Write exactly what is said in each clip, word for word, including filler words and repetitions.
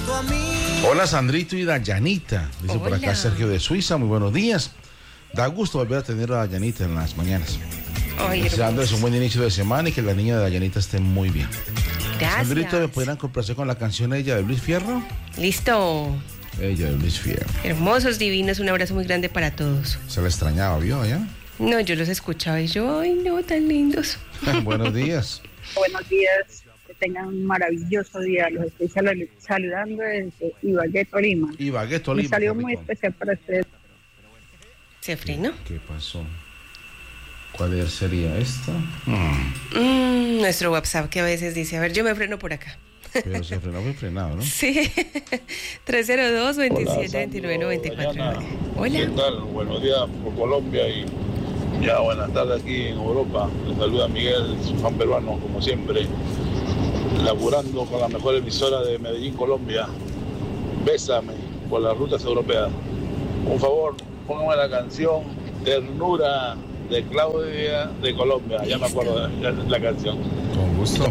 Hola Sandrito y Dayanita, dice Hola. por acá Sergio de Suiza, muy buenos días. Da gusto volver a tener a Dayanita en las mañanas. Ay, Deseándoles un buen inicio de semana y que la niña de Dayanita esté muy bien. gracias. Sandrito, ¿me podrían complacer con la canción Ella de Luis Fierro? Listo. Ella de Luis Fierro. Hermosos, divinos, un abrazo muy grande para todos. Se la extrañaba, ¿vio allá? No, yo los escuchaba y yo, ay, no, tan lindos. Buenos días. Buenos días, que tengan un maravilloso día. Los estoy salu- saludando desde Ibagué, Tolima. Ibagué, Me Tolima. salió qué muy rico. especial para ustedes. ¿Se frenó? ¿Qué pasó? ¿Cuál sería esta? Mm, Mm, nuestro WhatsApp que a veces dice, a ver, yo me freno por acá. pero se frenó muy frenado, ¿no? Sí. tres cero dos, veintisiete, veintinueve, noventa y cuatro. Hola. ¿Qué tal? Buenos días por Colombia y ya buenas tardes aquí en Europa. Les saluda Miguel, su fan peruano, como siempre, laburando con la mejor emisora de Medellín, Colombia. Bésame por las rutas europeas. Por favor, póngame la canción Ternura de Claudia de Colombia. Ya me acuerdo de la, la canción. Con gusto.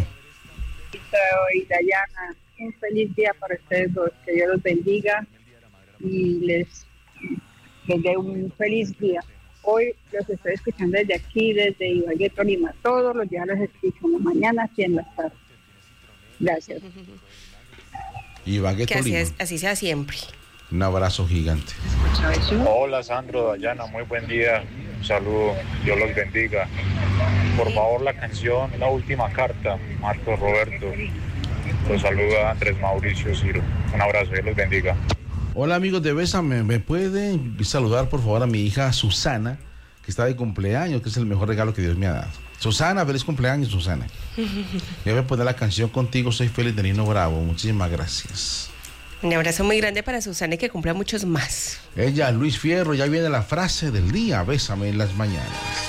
Y Dayana, un feliz día para ustedes dos. Que Dios los bendiga y les, les dé un feliz día. Hoy los estoy escuchando desde aquí, desde Ibagué, Tolima. Todos los días los escucho, en la mañana y en las tardes. Gracias. Ibagué, Que así, Tolima. es- así sea siempre. Un abrazo gigante. Hola Sandro, Dayana, muy buen día. Un saludo, Dios los bendiga. Por favor, la canción La Última Carta, Marcos Roberto. Los saluda Andrés Mauricio Ciro. Un abrazo, Dios los bendiga. Hola amigos de Bésame, ¿me pueden saludar por favor a mi hija Susana, que está de cumpleaños, que es el mejor regalo que Dios me ha dado? Susana, feliz cumpleaños, Susana. Ya voy a poner la canción Contigo Soy Feliz de Nino Bravo. Muchísimas gracias. Un abrazo muy grande para Susana y que cumpla muchos más. Ella, Luis Fierro, ya viene la frase del día. Bésame en las mañanas.